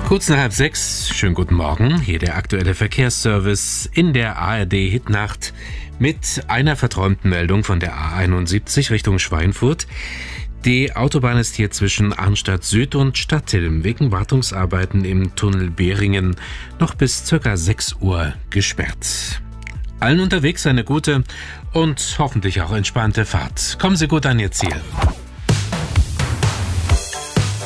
Kurz nach 5:30, schönen guten Morgen, hier der aktuelle Verkehrsservice in der ARD-Hitnacht mit einer verträumten Meldung von der A71 Richtung Schweinfurt. Die Autobahn ist hier zwischen Arnstadt Süd und Stadtilm wegen Wartungsarbeiten im Tunnel Behringen noch bis ca. 6 Uhr gesperrt. Allen unterwegs eine gute und hoffentlich auch entspannte Fahrt. Kommen Sie gut an Ihr Ziel.